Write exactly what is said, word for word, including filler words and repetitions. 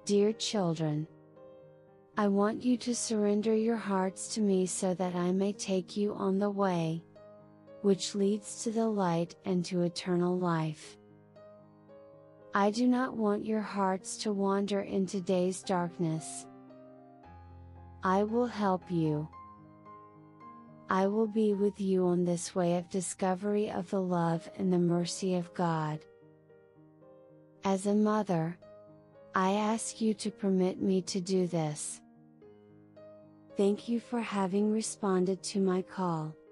Dear children, I want you to surrender your hearts to me so that I may take you on the way, which leads to the light and to eternal life. I do not want your hearts to wander in today's darkness. I will help you. I will be with you on this way of discovery of the love and the mercy of God. As a mother, I ask you to permit me to do this. Thank you for having responded to my call.